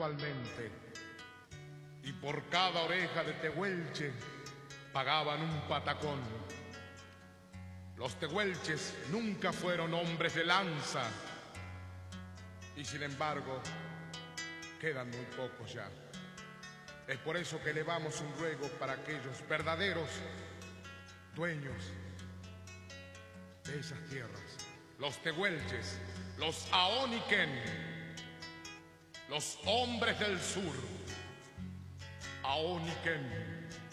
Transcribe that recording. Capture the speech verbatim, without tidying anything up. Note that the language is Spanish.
actualmente, y por cada oreja de tehuelche pagaban un patacón. Los tehuelches nunca fueron hombres de lanza, y sin embargo quedan muy pocos ya. Es por eso que elevamos un ruego para aquellos verdaderos dueños de esas tierras, los tehuelches, los aoniquen, los hombres del sur, aoniquen.